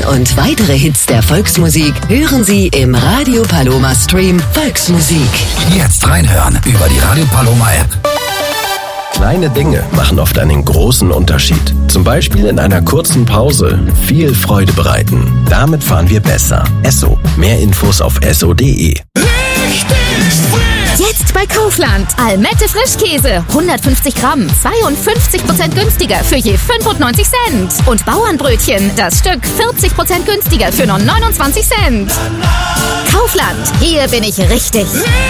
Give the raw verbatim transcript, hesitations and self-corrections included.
und weitere Hits der Volksmusik hören Sie im Radio Paloma Stream Volksmusik. Jetzt reinhören über die Radio Paloma App. Kleine Dinge machen oft einen großen Unterschied. Zum Beispiel in einer kurzen Pause viel Freude bereiten. Damit fahren wir besser. Esso. Mehr Infos auf esso punkt de. Jetzt bei Kaufland. Almette Frischkäse. hundertfünfzig Gramm. zweiundfünfzig Prozent günstiger für je fünfundneunzig Cent. Und Bauernbrötchen. Das Stück vierzig Prozent günstiger für nur neunundzwanzig Cent. Kaufland. Hier bin ich richtig.